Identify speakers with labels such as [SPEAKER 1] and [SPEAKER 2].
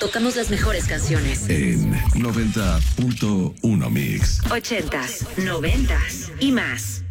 [SPEAKER 1] Tocamos las mejores canciones.
[SPEAKER 2] En 90.1 Mix.
[SPEAKER 1] 80s, 90s y más.